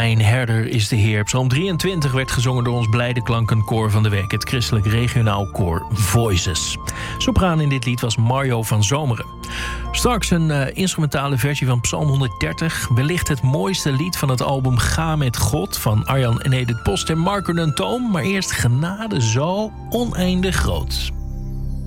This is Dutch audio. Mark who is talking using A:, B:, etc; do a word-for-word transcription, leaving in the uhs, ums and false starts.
A: Mijn herder is de Heer. Psalm drieëntwintig werd gezongen door ons blijde klankenkoor van de week. Het christelijk regionaal koor Voices. Sopraan in dit lied was Mario van Zomeren. Straks een uh, instrumentale versie van Psalm honderddertig. Wellicht het mooiste lied van het album Ga met God van Arjan en Edith Post en Marco den Toom. Maar eerst genade zo oneindig groot.